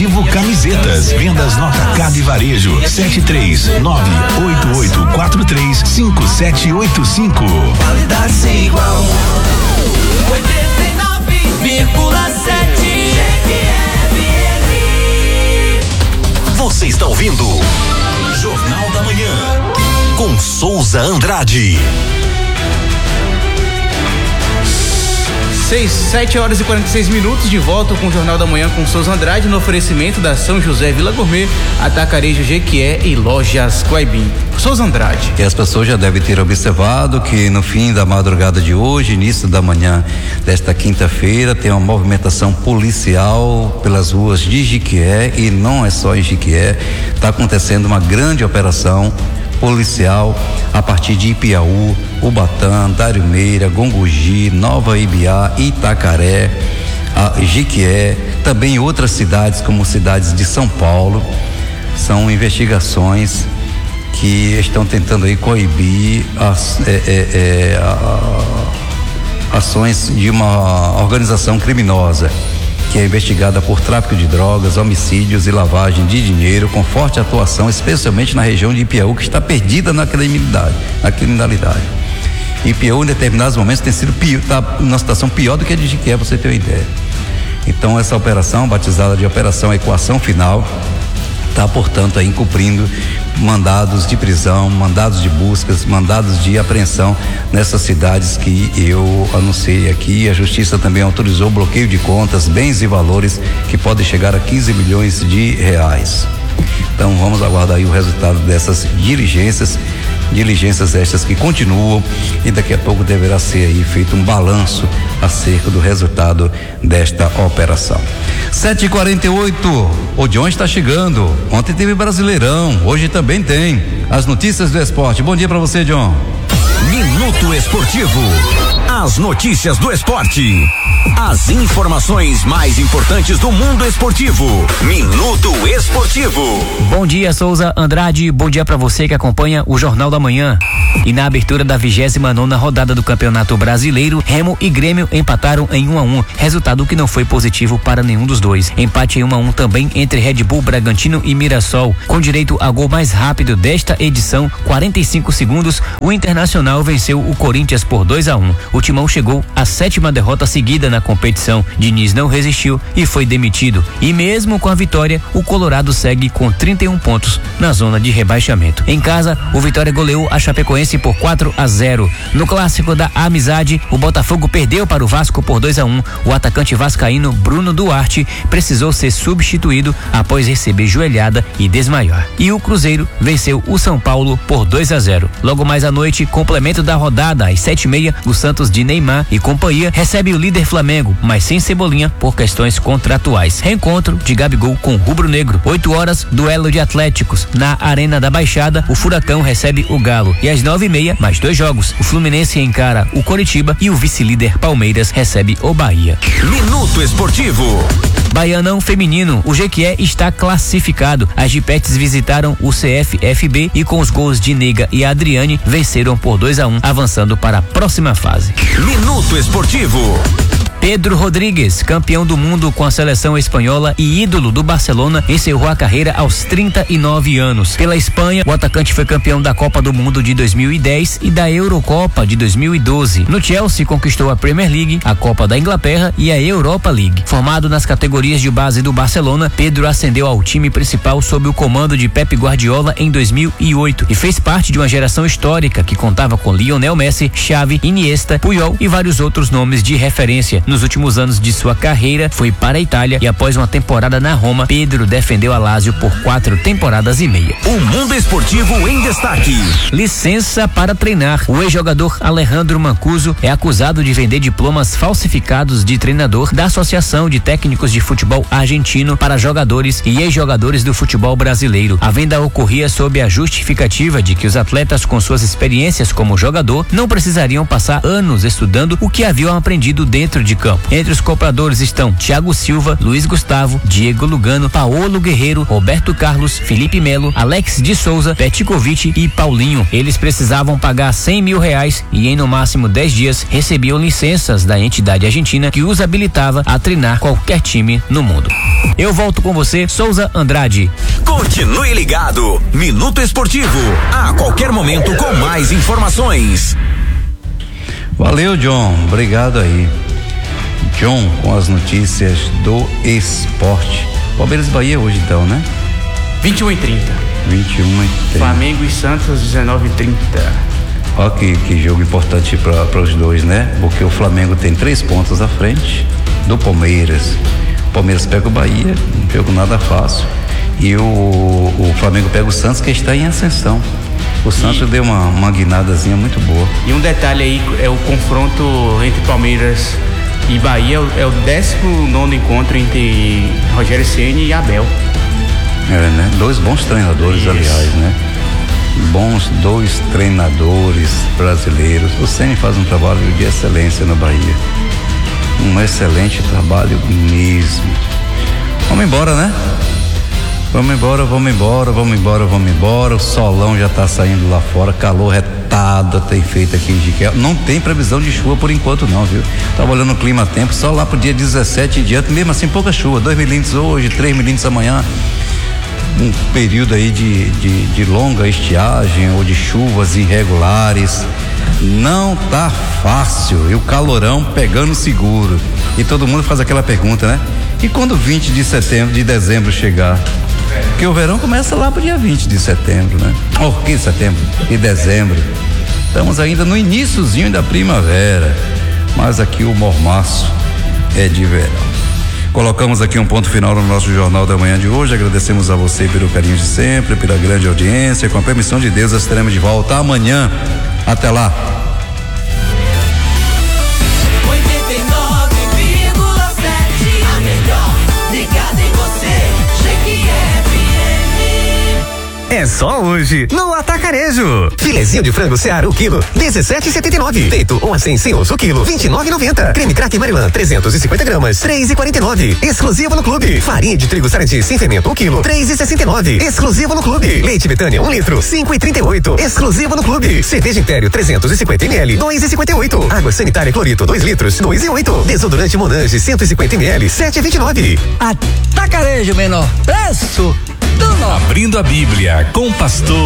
Esportivo Camisetas. Vendas no atacado e varejo. 73988435785. Qualidade sem igual. 89,7. Você está ouvindo Jornal da Manhã com Souza Andrade. 7h46 de volta com o Jornal da Manhã com Souza Andrade, no oferecimento da São José Vila Gourmet, Atacarejo Jequié e Lojas Coibim. Souza Andrade. E as pessoas já devem ter observado que no fim da madrugada de hoje, início da manhã desta quinta-feira, tem uma movimentação policial pelas ruas de Jequié, e não é só em Jequié, está acontecendo uma grande operação policial a partir de Ipiaú, Ubatã, Darimeira, Gongogi, Nova Ibiá, Itacaré, Jequié, também outras cidades como cidades de São Paulo. São investigações que estão tentando aí coibir ações de uma organização criminosa que é investigada por tráfico de drogas, homicídios e lavagem de dinheiro, com forte atuação, especialmente na região de Ipiaú, que está perdida na criminalidade. Ipiaú, em determinados momentos, tem sido está numa situação pior do que a de Jequié, para você ter uma ideia. Então, essa operação, batizada de Operação Equação Final, está, portanto, aí cumprindo mandados de prisão, mandados de buscas, mandados de apreensão nessas cidades que eu anunciei aqui. A Justiça também autorizou bloqueio de contas, bens e valores que podem chegar a 15 milhões de reais. Então vamos aguardar aí o resultado dessas diligências estas que continuam, e daqui a pouco deverá ser aí feito um balanço acerca do resultado desta operação. 7h48, o John está chegando. Ontem teve Brasileirão, hoje também tem as notícias do esporte. Bom dia para você, John. Minuto Esportivo. As notícias do esporte. As informações mais importantes do mundo esportivo. Minuto Esportivo. Bom dia, Souza Andrade. Bom dia para você que acompanha o Jornal da Manhã. E na abertura da 29ª rodada do Campeonato Brasileiro, Remo e Grêmio empataram em 1-1, resultado que não foi positivo para nenhum dos dois. Empate em 1-1 também entre Red Bull Bragantino e Mirassol, com direito a gol mais rápido desta edição, 45 segundos, o Internacional venceu o Corinthians por 2-1. O Timão chegou à 7ª derrota seguida na competição. Diniz não resistiu e foi demitido. E mesmo com a vitória, o Colorado segue com 31 pontos na zona de rebaixamento. Em casa, o Vitória goleou a Chapecoense por 4-0. No clássico da Amizade, o Botafogo perdeu para o Vasco por 2-1. O atacante vascaíno Bruno Duarte precisou ser substituído após receber joelhada e desmaiar. E o Cruzeiro venceu o São Paulo por 2-0. Logo mais à noite, complemento da rodada, às 7h30, o Santos de Neymar e companhia recebe o líder Flamengo, mas sem Cebolinha por questões contratuais. Reencontro de Gabigol com rubro-negro. 8h, duelo de Atléticos. Na Arena da Baixada, o Furacão recebe o Galo. E às 9h30, mais 2 jogos. O Fluminense encara o Coritiba e o vice-líder Palmeiras recebe o Bahia. Minuto Esportivo. Baianão feminino, o Jequié está classificado. As Jipetes visitaram o CFFB e com os gols de Nega e Adriane venceram por 2-1, avançando para a próxima fase. Minuto Esportivo. Pedro Rodrigues, campeão do mundo com a seleção espanhola e ídolo do Barcelona, encerrou a carreira aos 39 anos. Pela Espanha, o atacante foi campeão da Copa do Mundo de 2010 e da Eurocopa de 2012. No Chelsea, conquistou a Premier League, a Copa da Inglaterra e a Europa League. Formado nas categorias de base do Barcelona, Pedro ascendeu ao time principal sob o comando de Pep Guardiola em 2008 e fez parte de uma geração histórica que contava com Lionel Messi, Xavi, Iniesta, Puyol e vários outros nomes de referência. Nos últimos anos de sua carreira, foi para a Itália e após uma temporada na Roma, Pedro defendeu a Lazio por 4 temporadas e meia. O mundo esportivo em destaque. Licença para treinar. O ex-jogador Alejandro Mancuso é acusado de vender diplomas falsificados de treinador da Associação de Técnicos de Futebol Argentino para jogadores e ex-jogadores do futebol brasileiro. A venda ocorria sob a justificativa de que os atletas com suas experiências como jogador não precisariam passar anos estudando o que haviam aprendido dentro de campo. Entre os compradores estão Thiago Silva, Luiz Gustavo, Diego Lugano, Paolo Guerreiro, Roberto Carlos, Felipe Melo, Alex de Souza, Petkovic e Paulinho. Eles precisavam pagar R$100 mil e em no máximo 10 dias recebiam licenças da entidade argentina que os habilitava a treinar qualquer time no mundo. Eu volto com você, Souza Andrade. Continue ligado. Minuto Esportivo. A qualquer momento com mais informações. Valeu, John. Obrigado aí. John com as notícias do esporte. Palmeiras e Bahia hoje então, né? 21h30. 21h30. Flamengo e Santos, 19h30. Ó que jogo importante para os dois, né? Porque o Flamengo tem 3 pontos à frente do Palmeiras. O Palmeiras pega o Bahia, um jogo nada fácil. E o Flamengo pega o Santos, que está em ascensão. O Santos deu uma guinadazinha muito boa. E um detalhe aí, é o confronto entre Palmeiras e Bahia, é o 19º encontro entre Rogério Ceni e Abel. Né? 2 bons treinadores, aliás, né? Bons 2 treinadores brasileiros. O Ceni faz um trabalho de excelência no Bahia. Um excelente trabalho mesmo. Vamos embora, né? Vamos embora. O solão já tá saindo lá fora, calor retado tem feito aqui em Jiquel. Não tem previsão de chuva por enquanto não, viu? Tava olhando o clima a tempo, só lá pro dia 17 em diante, mesmo assim pouca chuva, 2 milímetros hoje, 3 milímetros amanhã. Um período aí de longa estiagem ou de chuvas irregulares. Não tá fácil, e o calorão pegando seguro. E todo mundo faz aquela pergunta, né? E quando 20 de dezembro chegar? Porque o verão começa lá pro dia 20 de setembro, né? Que setembro? E dezembro. Estamos ainda no iniciozinho da primavera, mas aqui o mormaço é de verão. Colocamos aqui um ponto final no nosso Jornal da Manhã de hoje. Agradecemos a você pelo carinho de sempre, pela grande audiência. Com a permissão de Deus, estaremos de volta amanhã. Até lá. 89,7, a melhor ligada em você, É só hoje no Atacarejo. Filezinho de frango Seara o quilo, 17,79. Peito 1 a 100 sem osso o quilo, 29,90. Creme craque Marilã 350 gramas, 3,49. Exclusivo no clube. Farinha de trigo Sarandi sem fermento o quilo, 3,69. Exclusivo no clube. Leite Betânia 1 litro, 5,38. Exclusivo no clube. Cerveja Império 350 ml, 2,58. Água sanitária Clorito 2 litros, 2,08. Desodorante Monange 150 ml, 7,29. Atacarejo, menor preço do Abrindo a Bíblia com o pastor